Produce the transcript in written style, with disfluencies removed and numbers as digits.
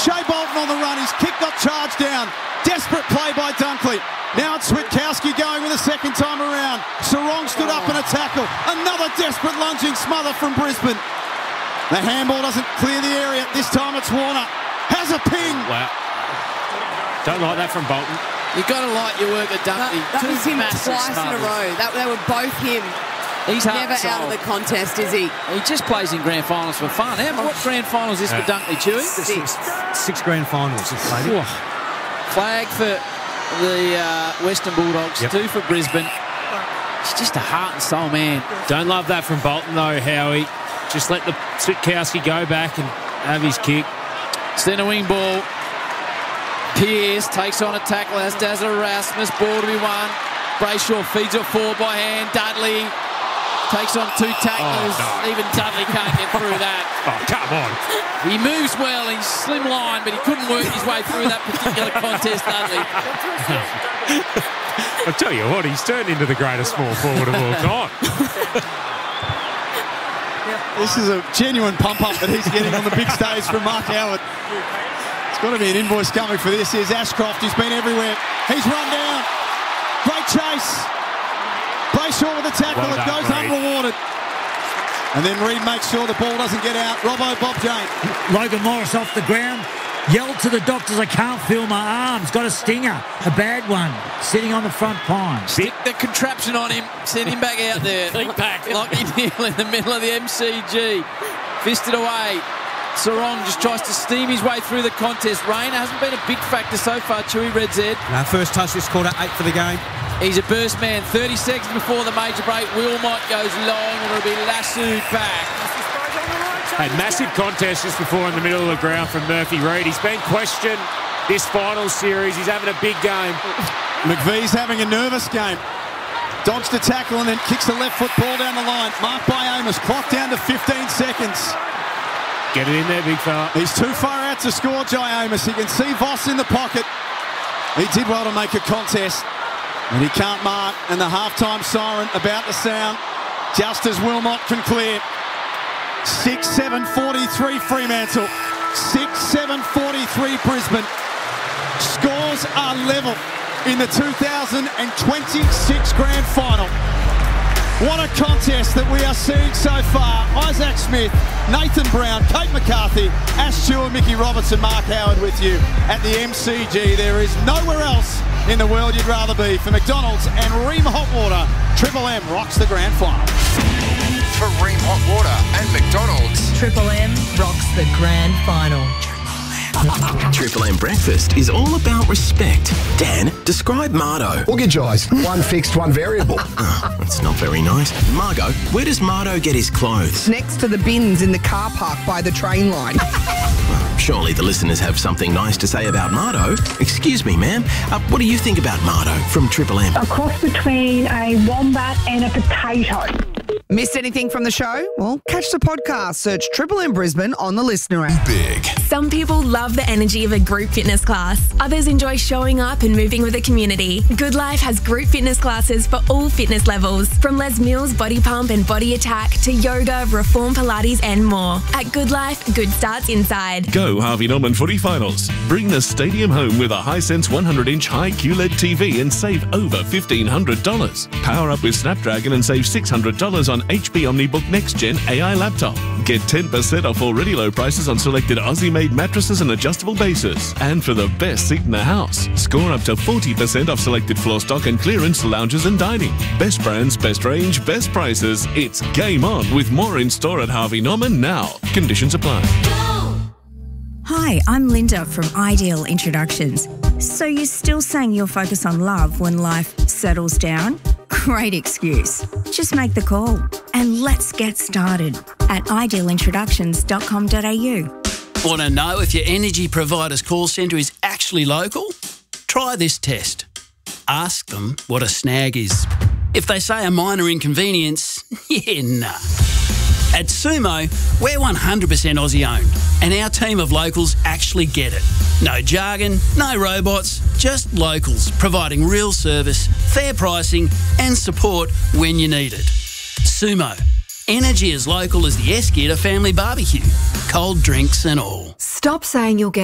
Shea Bolton on the run. His kick got charged down. Desperate play by Dunkley. Now it's Switkowski going with a second time around. Sarong stood up in a tackle. Another desperate lunging smother from Brisbane. The handball doesn't clear the area. This time it's Warner. Has a ping. Wow. Don't like that from Bolton. You've got to like your work at Dunkley. That was him twice in a row. They were both him. He's never out of the contest, is he? He just plays in grand finals for fun. What grand final is this for Dunkley, Chewy? Six grand finals he's played. Flag for the Western Bulldogs, 2 for Brisbane. He's just a heart and soul man. Don't love that from Bolton, though, Howie. Just let the Switkowski go back and have his kick. Centre wing ball. Pearce takes on a tackle, as does Erasmus. Ball to be won. Brayshaw feeds it forward by hand. Dudley takes on 2 tacklers. Even Dudley can't get through that. Oh, come on. He moves well. He's slim line, but he couldn't work his way through that particular contest, Dudley. I'll tell you what, he's turned into the greatest small forward of all time. This is a genuine pump-up that he's getting on the big stage from Mark Howard. It's got to be an invoice coming for this. Here's Ashcroft. He's been everywhere. He's run down. Great chase. Brayshaw with a tackle. It goes unrewarded. And then Reid makes sure the ball doesn't get out. Robbo, Bob Jane. Logan Morris off the ground. Yelled to the doctors, I can't feel my arms. Got a stinger. A bad one. Sitting on the front pine. Stick the contraption on him. Send him back out there. Lockie Neal in the middle of the MCG. Fisted away. Sarong just tries to steam his way through the contest. Rain hasn't been a big factor so far, Chewy Red Z. First touch this quarter, 8 for the game. He's a burst man. 30 seconds before the major break. Wilmot goes long and it'll be lassoed back. A massive contest just before in the middle of the ground from Murphy Reid. He's been questioned this final series. He's having a big game. McVee's having a nervous game. Dodged a tackle and then kicks the left foot ball down the line. Marked by Amos. Clock down to 15 seconds. Get it in there, big fella. He's too far out to score, Jai Amos. He can see Voss in the pocket. He did well to make a contest. And he can't mark. And the halftime siren about to sound just as Wilmot can clear. 6-7-43 Fremantle. 6-7-43 Brisbane. Scores are level in the 2026 Grand Final. What a contest that we are seeing so far. Isaac Smith, Nathan Brown, Kate McCarthy, Ash Stewart, Mickey Robertson, Mark Howard with you at the MCG. There is nowhere else in the world you'd rather be. For McDonald's and Ream Hot Water, Triple M rocks the Grand Final. For Ream Hot Water and McDonald's, Triple M rocks the Grand Final. Triple M breakfast is all about respect. Dan, describe Mardo. Mortgage eyes. One fixed, one variable. That's not very nice. Margot, where does Mardo get his clothes? Next to the bins in the car park by the train line. Surely the listeners have something nice to say about Mardo. Excuse me, ma'am. What do you think about Mardo from Triple M? A cross between a wombat and a potato. Missed anything from the show? Well, catch the podcast. Search Triple M Brisbane on the Listener app. big. Some people love the energy of a group fitness class. Others enjoy showing up and moving with the community. Good Life has group fitness classes for all fitness levels. From Les Mills Body Pump and Body Attack to yoga, Reform Pilates and more. At Good Life, good starts inside. Go Harvey Norman Footy Finals. Bring the stadium home with a Hisense 100-inch high QLED TV and save over $1,500. Power up with Snapdragon and save $600 on HP OmniBook Next Gen AI laptop. Get 10% off already low prices on selected Aussie-made mattresses and adjustable bases. And for the best seat in the house, score up to 40% off selected floor stock and clearance lounges and dining. Best brands, best range, best prices. It's game on with more in store at Harvey Norman now. Conditions apply. Hi, I'm Linda from Ideal Introductions. So you're still saying you'll focus on love when life settles down? Great excuse. Just make the call and let's get started at idealintroductions.com.au. Want to know if your energy provider's call centre is actually local? Try this test. Ask them what a snag is. If they say a minor inconvenience, nah. At Sumo, we're 100% Aussie owned, and our team of locals actually get it. No jargon, no robots, just locals providing real service, fair pricing and support when you need it. Sumo. Energy as local as the Esketer family barbecue. Cold drinks and all. Stop saying you'll get